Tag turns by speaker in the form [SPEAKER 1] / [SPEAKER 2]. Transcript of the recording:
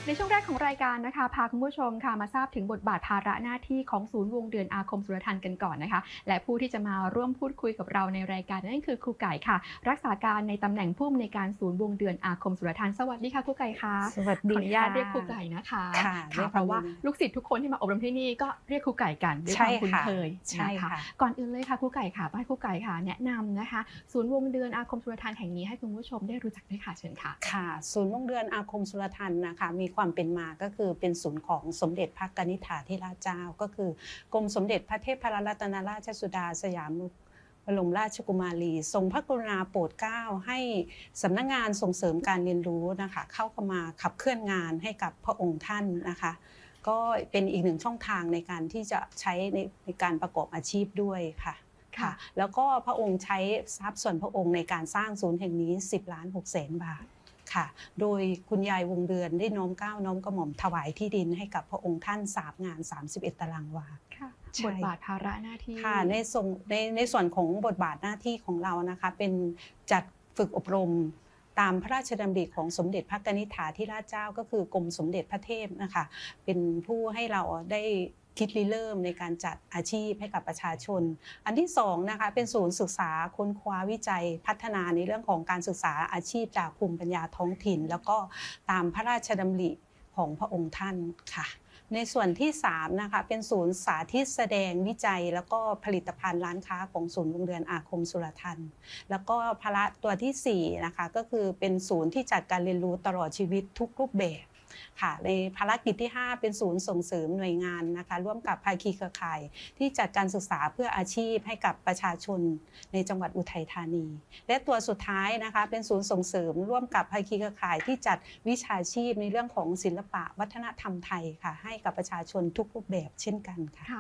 [SPEAKER 1] ในช่วงแรกของรายการนะคะพาคุณผู้ชมค่ะมาทราบถึงบทบาทภาระหน้าที่ของศูนย์วงเดือนอาคมสุรทัณฑ์กันก่อนนะคะและผู้ที่จะมาร่วมพูดคุยกับเราในรายการนั่นคือครูไก่ค่ะรักษาการในตำแหน่งผู้อำนวยการศูนย์วงเดือนอาคมสุรทัณฑ์สวัสดีค่ะครูไก่ค่ะ
[SPEAKER 2] สวัสดี
[SPEAKER 1] ขออนุญาต
[SPEAKER 2] ค่ะ
[SPEAKER 1] เรียกครูไก่นะคะ
[SPEAKER 2] ค่ะ
[SPEAKER 1] เพราะว่าลูกศิษย์ทุกคนที่มาอบรมที่นี่ก็เรียกครูไก่กันด้วยความคุ้นเคยนะคะก่อนอื่นเลยค่ะครูไก่ค่ะให้ครูไก่ค่ะแนะนำนะคะศูนย์วงเดือนอาคมสุรทัณฑ์แห่งนี้ให้คุณผู้ชมได้รู้จักด้วยค่ะเชิญค่ะ
[SPEAKER 2] ค่ะศูนย์วงเดือนอาคมสุรทัณฑ์นะคะมีความเป็นมาก็คือเป็นศูนย์ของสมเด็จพระกนิษฐาธิราชเจ้าก็คือกรมสมเด็จพระเทพรัตนราชสุดาสยามบรมราชกุมารีทรงพระกรุณาโปรดเกล้าให้สำนักงานส่งเสริมการเรียนรู้นะคะเข้ามาขับเคลื่อนงานให้กับพระองค์ท่านนะคะก็เป็นอีกหนึ่งช่องทางในการที่จะใช้ในการประกอบอาชีพด้วยค่ะค่ะแล้วก็พระองค์ใช้ทรัพย์ส่วนพระองค์ในการสร้างศูนย์แห่งนี้10.6 ล้านบาทค่ะโดยคุณยายวงเดือนได้น้อมเกล้าน้อมกระหม่อมถวายที่ดินให้กับพระองค์ท่าน3 งาน 31 ตารางวา
[SPEAKER 1] บทบาทภาระหน้าที่
[SPEAKER 2] ค่ะในส่วนของบทบาทหน้าที่ของเรานะคะเป็นจัดฝึกอบรมตามพระราชดำริของสมเด็จพระกนิษฐาธิราชเจ้าก็คือกรมสมเด็จพระเทพนะคะเป็นผู้ให้เราได้คิดริเริ่มในการจัดอาชีพให้กับประชาชนอันที่2นะคะเป็นศูนย์ศึกษาค้นคว้าวิจัยพัฒนาในเรื่องของการศึกษาอาชีพจากภูมิปัญญาท้องถิ่นแล้วก็ตามพระราชดำริของพระองค์ท่านค่ะในส่วนที่3นะคะเป็นศูนย์สาธิตแสดงวิจัยแล้วก็ผลิตภัณฑ์ร้านค้าของศูนย์วงเดือนอาคมสุรทัณฑ์แล้วก็ภาระตัวที่4นะคะก็คือเป็นศูนย์ที่จัดการเรียนรู้ตลอดชีวิตทุกรูปแบบค่ะในภารกิจที่5เป็นศูนย์ส่งเสริมหน่วยงานนะคะร่วมกับภาคีเครือข่ายที่จัดการศึกษาเพื่ออาชีพให้กับประชาชนในจังหวัดอุทัยธานีและตัวสุดท้ายนะคะเป็นศูนย์ส่งเสริมร่วมกับภาคีเครือข่ายที่จัดวิชาชีพในเรื่องของศิลปะวัฒนธรรมไทยค่ะให้กับประชาชนทุกรูปแบบเช่นกันค่ะ